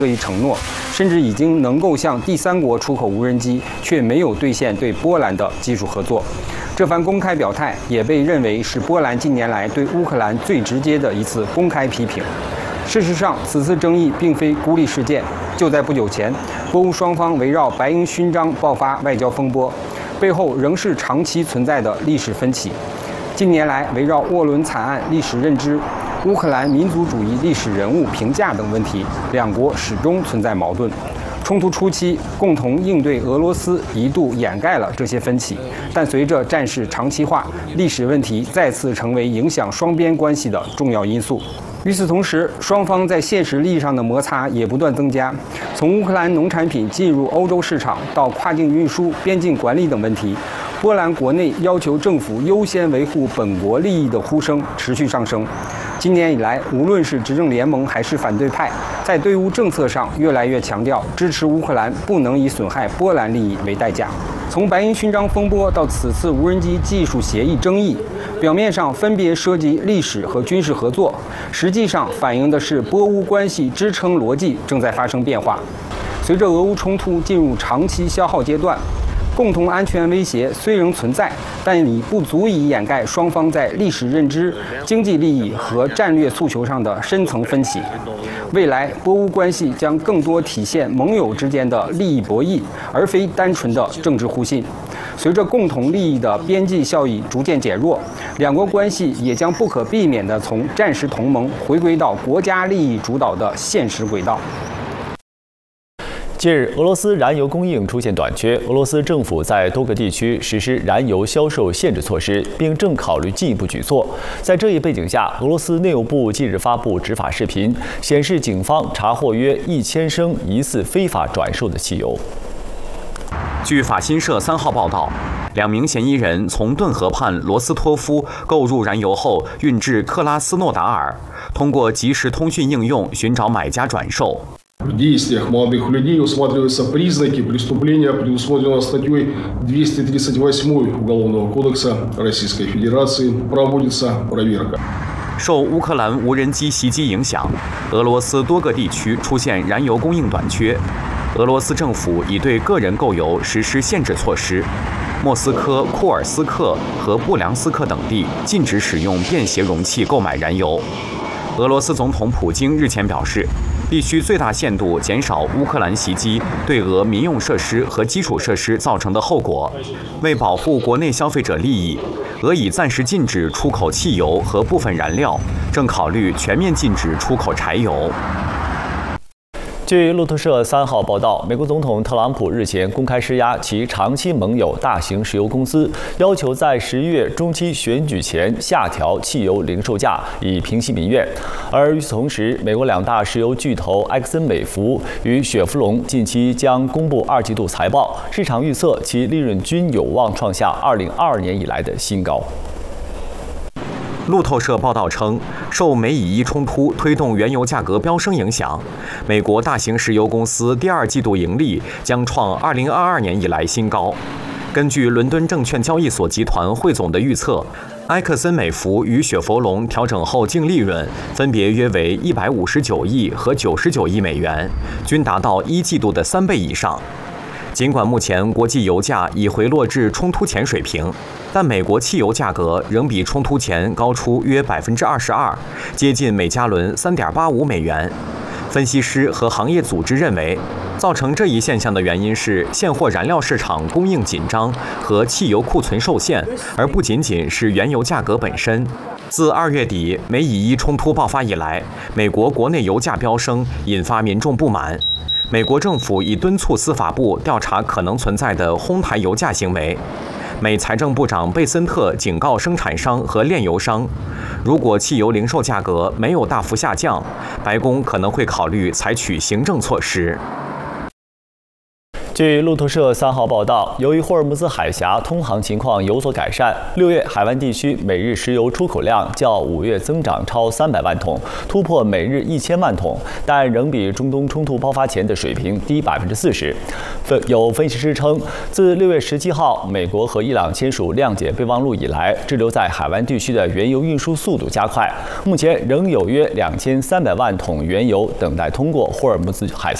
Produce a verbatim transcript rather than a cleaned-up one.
这一承诺，甚至已经能够向第三国出口无人机，却没有兑现对波兰的技术合作。这番公开表态也被认为是波兰近年来对乌克兰最直接的一次公开批评。事实上，此次争议并非孤立事件。就在不久前，波乌双方围绕白鹰勋章爆发外交风波，背后仍是长期存在的历史分歧。近年来，围绕沃伦惨案历史认知、乌克兰民族主义历史人物评价等问题，两国始终存在矛盾。冲突初期，共同应对俄罗斯一度掩盖了这些分歧，但随着战事长期化，历史问题再次成为影响双边关系的重要因素。与此同时，双方在现实利益上的摩擦也不断增加。从乌克兰农产品进入欧洲市场到跨境运输、边境管理等问题，波兰国内要求政府优先维护本国利益的呼声持续上升。今年以来，无论是执政联盟还是反对派，在对乌政策上越来越强调支持乌克兰不能以损害波兰利益为代价。从白鹰勋章风波到此次无人机技术协议争议，表面上分别涉及历史和军事合作，实际上反映的是波乌关系支撑逻辑正在发生变化。随着俄乌冲突进入长期消耗阶段，共同安全威胁虽仍存在，但已不足以掩盖双方在历史认知、经济利益和战略诉求上的深层分歧。未来，波乌关系将更多体现盟友之间的利益博弈，而非单纯的政治互信。随着共同利益的边际效益逐渐减弱，两国关系也将不可避免地从战时同盟回归到国家利益主导的现实轨道。 近日，俄罗斯燃油供应出现短缺，俄罗斯政府在多个地区实施燃油销售限制措施，并正考虑进一步举措。在这一背景下，俄罗斯内务部近日发布执法视频，显示警方查获约一千升疑似非法转售的汽油。 据法新社三号报道，两名嫌疑人从顿河畔罗斯托夫购入燃油后，运至克拉斯诺达尔，通过即时通讯应用寻找买家转售。 В действиях молодых людей усматриваются признаки преступления, предусмотренного статьей двести тридцать восемь Уголовного кодекса Российской Федерации. Проводится проверка. 受乌克兰无人机袭击影响，俄罗斯多个地区出现燃油供应短缺。俄罗斯政府已对个人购油实施限制措施。莫斯科、库尔斯克和布良斯克等地禁止使用便携容器购买燃油。俄罗斯总统普京日前表示，必须最大限度减少乌克兰袭击对俄民用设施和基础设施造成的后果。为保护国内消费者利益，俄已暂时禁止出口汽油和部分燃料，正考虑全面禁止出口柴油。 据路透社三号报道，美国总统特朗普日前公开施压其长期盟友大型石油公司，要求在十一月中期选举前下调汽油零售价，以平息民怨。而与此同时，美国两大石油巨头埃克森美孚与雪佛龙近期将公布二季度财报，市场预测其利润均有望创下二零二二年以来的新高。 路透社报道称，受美以伊冲突推动原油价格飙升影响，美国大型石油公司第二季度盈利将创二零二二年以来新高。根据伦敦证券交易所集团汇总的预测，埃克森美孚与雪佛龙调整后净利润分别约为一百五十九亿和九十九亿美元，均达到一季度的三倍以上。尽管目前国际油价已回落至冲突前水平，但美国汽油价格仍比冲突前高出约百分之二十二，接近每加仑三点八五美元。分析师和行业组织认为，造成这一现象的原因是现货燃料市场供应紧张和汽油库存受限，而不仅仅是原油价格本身。自二月底美以伊冲突爆发以来，美国国内油价飙升，引发民众不满。美国政府已敦促司法部调查可能存在的哄抬油价行为。美财政部长贝森特警告生产商和炼油商，如果汽油零售价格没有大幅下降，白宫可能会考虑采取行政措施。 据路透社三号报道，由于霍尔木兹海峡通航情况有所改善，六月海湾地区每日石油出口量较五月增长超三百万桶，突破每日一千万桶，但仍比中东冲突爆发前的水平低百分之四十。有分析师称，自六月十七号美国和伊朗签署谅解备忘录以来，滞留在海湾地区的原油运输速度加快，目前仍有约两千三百万桶原油等待通过霍尔木兹海峡。